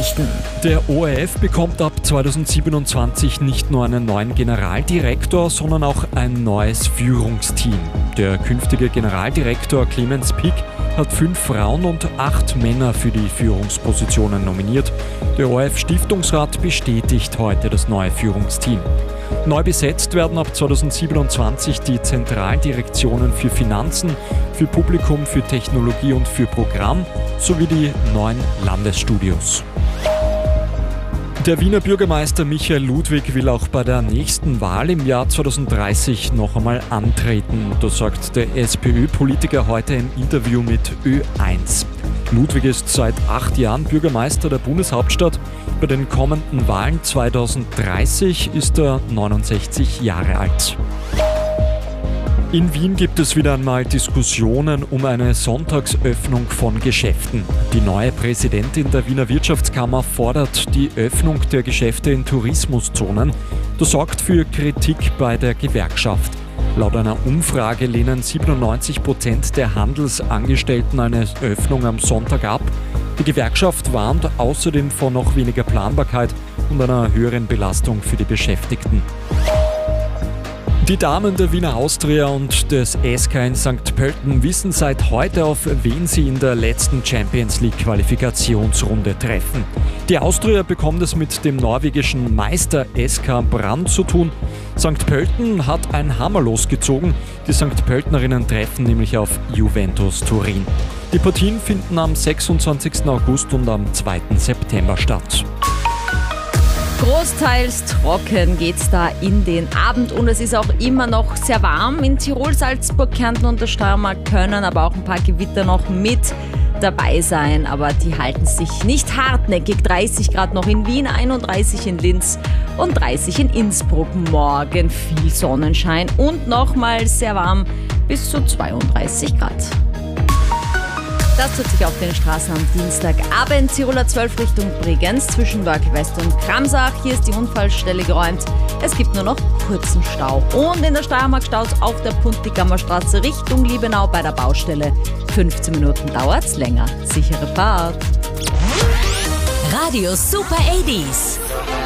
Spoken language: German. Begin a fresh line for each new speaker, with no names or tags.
Nachrichten.
Der ORF bekommt ab 2027 nicht nur einen neuen Generaldirektor, sondern auch ein neues Führungsteam. Der künftige Generaldirektor Clemens Pick hat 5 Frauen und 8 Männer für die Führungspositionen nominiert. Der ORF-Stiftungsrat bestätigt heute das neue Führungsteam. Neu besetzt werden ab 2027 die Zentraldirektionen für Finanzen, für Publikum, für Technologie und für Programm sowie die 9 Landesstudios. Der Wiener Bürgermeister Michael Ludwig will auch bei der nächsten Wahl im Jahr 2030 noch einmal antreten. Das sagt der SPÖ-Politiker heute im Interview mit Ö1. Ludwig ist seit 8 Jahren Bürgermeister der Bundeshauptstadt. Bei den kommenden Wahlen 2030 ist er 69 Jahre alt. In Wien gibt es wieder einmal Diskussionen um eine Sonntagsöffnung von Geschäften. Die neue Präsidentin der Wiener Wirtschaftskammer fordert die Öffnung der Geschäfte in Tourismuszonen. Das sorgt für Kritik bei der Gewerkschaft. Laut einer Umfrage lehnen 97% der Handelsangestellten eine Öffnung am Sonntag ab. Die Gewerkschaft warnt außerdem vor noch weniger Planbarkeit und einer höheren Belastung für die Beschäftigten. Die Damen der Wiener Austria und des SK in St. Pölten wissen seit heute, auf wen sie in der letzten Champions League Qualifikationsrunde treffen. Die Austria bekommt es mit dem norwegischen Meister SK Brann zu tun. St. Pölten hat ein Hammer losgezogen. Die St. Pöltenerinnen treffen nämlich auf Juventus Turin. Die Partien finden am 26. August und am 2. September statt.
Großteils trocken geht's da in den Abend und es ist auch immer noch sehr warm. In Tirol, Salzburg, Kärnten und der Steiermark können aber auch ein paar Gewitter noch mit dabei sein, aber die halten sich nicht hartnäckig. 30 Grad noch in Wien, 31 in Linz und 30 in Innsbruck. Morgen viel Sonnenschein und nochmal sehr warm bis zu 32 Grad. Das tut sich auf den Straßen am Dienstagabend. Tiroler 12 Richtung Bregenz zwischen Wörgl West und Kramsach. Hier ist die Unfallstelle geräumt. Es gibt nur noch kurzen Stau. Und in der Steiermark staut auf der Puntigammer Straße Richtung Liebenau bei der Baustelle. 15 Minuten dauert's länger. Sichere Fahrt.
Radio Super 80s.